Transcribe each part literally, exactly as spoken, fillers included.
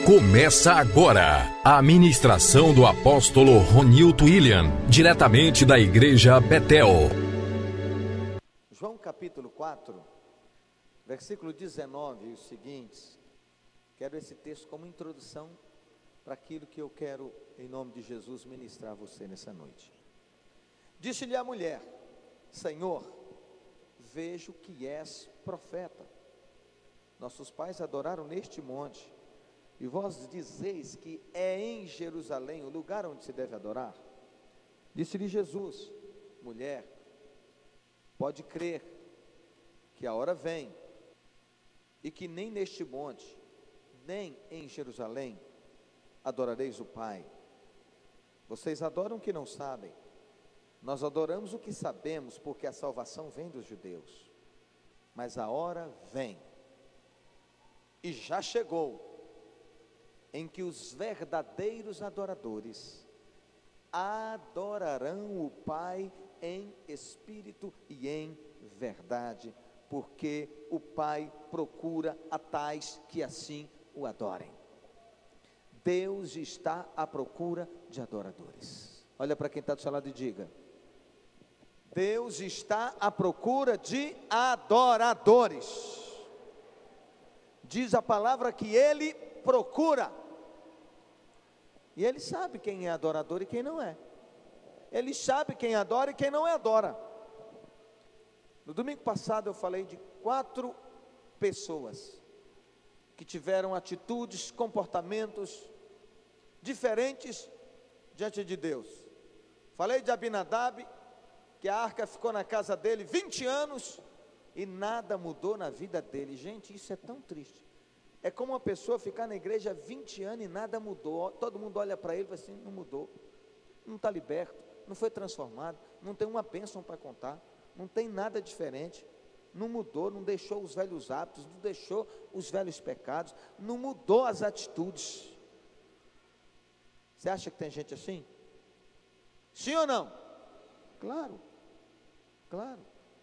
Começa agora a ministração do apóstolo Ronilton William, diretamente da igreja Betel. João capítulo quatro, versículo dezenove e os seguintes. Quero esse texto como introdução para aquilo que eu quero, em nome de Jesus, ministrar a você nessa noite. Disse-lhe a mulher: Senhor, vejo que és profeta. Nossos pais adoraram neste monte, e vós dizeis que é em Jerusalém o lugar onde se deve adorar? Disse-lhe Jesus: mulher, pode crer que a hora vem, e que nem neste monte, nem em Jerusalém, adorareis o Pai. Vocês adoram o que não sabem, nós adoramos o que sabemos, porque a salvação vem dos judeus. Mas a hora vem, e já chegou, em que os verdadeiros adoradores adorarão o Pai em espírito e em verdade, porque o Pai procura a tais que assim o adorem. Deus está à procura de adoradores. Olha para quem está do seu lado e diga: Deus está à procura de adoradores. Diz a palavra que Ele procura. E Ele sabe quem é adorador e quem não é. Ele sabe quem adora e quem não adora. No domingo passado eu falei de quatro pessoas que tiveram atitudes, comportamentos diferentes diante de Deus. Falei de Abinadab, que a arca ficou na casa dele vinte anos e nada mudou na vida dele. Gente, isso é tão triste. É como uma pessoa ficar na igreja vinte anos e nada mudou. Todo mundo olha para ele e fala assim: não mudou, não está liberto, não foi transformado, não tem uma bênção para contar, não tem nada diferente, não mudou, não deixou os velhos hábitos, não deixou os velhos pecados, não mudou as atitudes. Você acha que tem gente assim? Sim ou não? Claro, claro.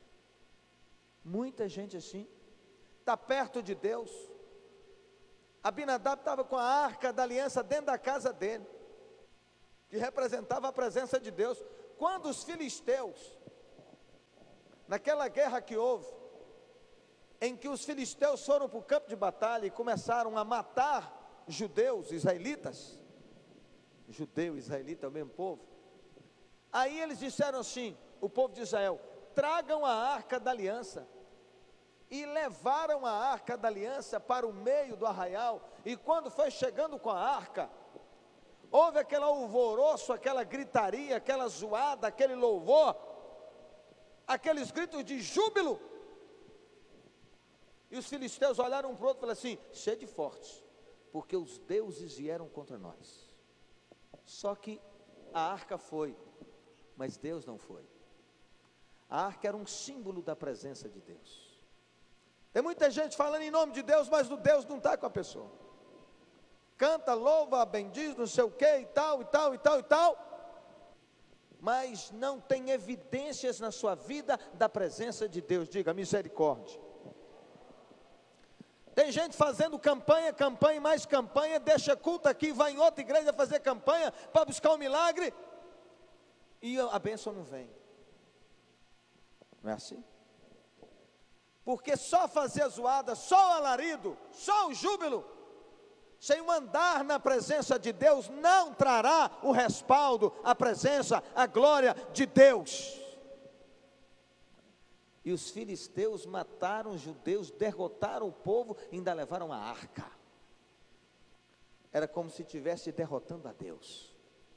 Muita gente assim, está perto de Deus. Abinadab estava com a arca da aliança dentro da casa dele, que representava a presença de Deus. Quando os filisteus, naquela guerra que houve, em que os filisteus foram para o campo de batalha e começaram a matar judeus, israelitas, judeu, israelita, é o mesmo povo. Aí eles disseram assim, o povo de Israel: tragam a arca da aliança. E levaram a arca da aliança para o meio do arraial. E quando foi chegando com a arca, houve aquele alvoroço, aquela gritaria, aquela zoada, aquele louvor, aqueles gritos de júbilo. E os filisteus olharam um para o outro e falaram assim: sede fortes, porque os deuses vieram contra nós. Só que a arca foi, mas Deus não foi. A arca era um símbolo da presença de Deus. Tem muita gente falando em nome de Deus, mas o Deus não está com a pessoa. Canta, louva, bendiz, não sei o que, e tal, e tal, e tal, e tal, mas não tem evidências na sua vida da presença de Deus. Diga: misericórdia. Tem gente fazendo campanha, campanha e mais campanha, deixa culto aqui, vai em outra igreja fazer campanha para buscar um milagre, e a bênção não vem. Não é assim? Porque só fazer zoada, só o alarido, só o júbilo, sem o andar na presença de Deus, não trará o respaldo, a presença, a glória de Deus. E os filisteus mataram os judeus, derrotaram o povo e ainda levaram a arca. Era como se estivesse derrotando a Deus.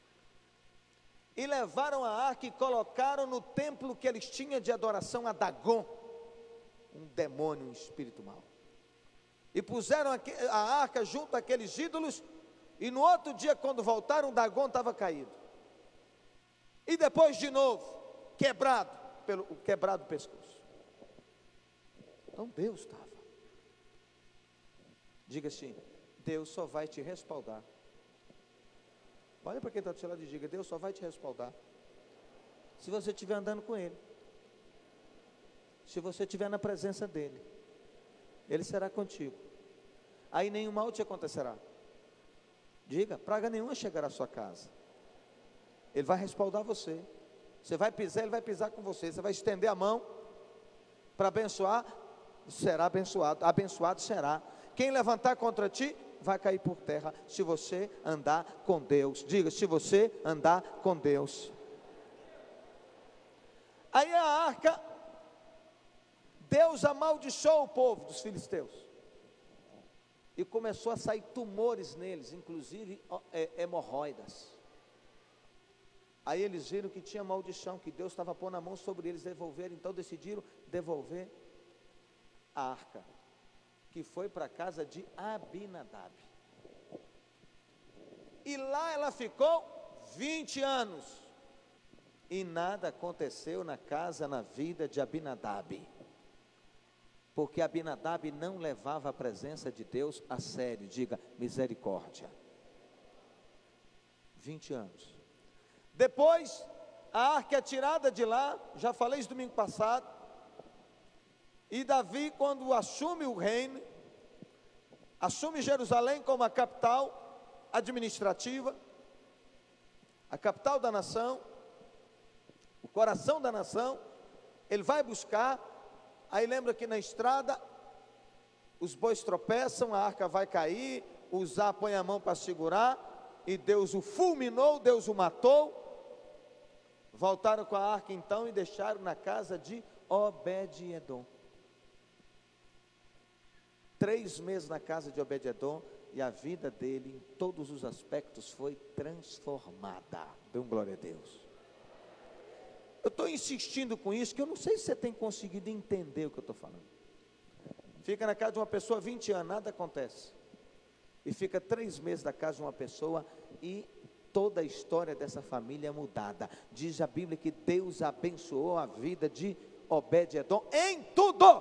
E levaram a arca e colocaram no templo que eles tinham de adoração a Dagon, um demônio, um espírito mau. E puseram a arca junto àqueles ídolos, e no outro dia, quando voltaram, Dagon estava caído. E depois de novo, quebrado, pelo quebrado o pescoço. Então Deus estava. Diga assim: Deus só vai te respaldar. Olha para quem está do seu lado e diga: Deus só vai te respaldar se você estiver andando com Ele. Se você estiver na presença dEle, Ele será contigo. Aí nenhum mal te acontecerá. Diga, praga nenhuma chegará à sua casa. Ele vai respaldar você. Você vai pisar, ele vai pisar com você. Você vai estender a mão para abençoar, será abençoado. Abençoado será. Quem levantar contra ti, vai cair por terra, se você andar com Deus. Diga, se você andar com Deus. Aí a arca, Deus amaldiçoou o povo dos filisteus. E começou a sair tumores neles, inclusive hemorroidas. Aí eles viram que tinha maldição, que Deus estava pondo a mão sobre eles, devolver. Então decidiram devolver a arca, que foi para a casa de Abinadab. E lá ela ficou vinte anos. E nada aconteceu na casa, na vida de Abinadab. Porque Abinadab não levava a presença de Deus a sério. Diga, misericórdia. vinte anos. Depois, a arca é tirada de lá, já falei isso domingo passado. E Davi, quando assume o reino, assume Jerusalém como a capital administrativa, a capital da nação, o coração da nação, ele vai buscar. Aí lembra que na estrada, os bois tropeçam, a arca vai cair, Uzá põe a mão para segurar, e Deus o fulminou, Deus o matou. Voltaram com a arca então e deixaram na casa de Obed-edom. Três meses na casa de Obed-edom, e a vida dele, em todos os aspectos, foi transformada. Dê um glória a Deus. Eu estou insistindo com isso, que eu não sei se você tem conseguido entender o que eu estou falando. Fica na casa de uma pessoa vinte anos, nada acontece. E fica três meses na casa de uma pessoa e toda a história dessa família é mudada. Diz a Bíblia que Deus abençoou a vida de Obed-edom em tudo.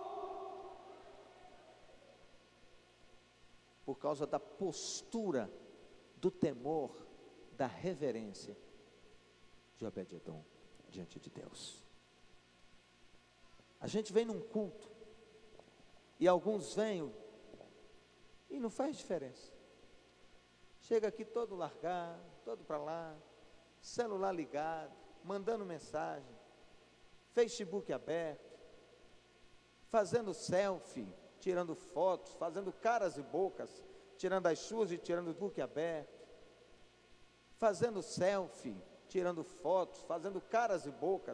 Por causa da postura, do temor, da reverência de Obed-edom diante de Deus. A gente vem num culto e alguns vêm e não faz diferença. Chega aqui todo largado, todo para lá, celular ligado, mandando mensagem, Facebook aberto, fazendo selfie, tirando fotos, fazendo caras e bocas, tirando as suas e tirando o book aberto, fazendo selfie, tirando fotos, fazendo caras e bocas,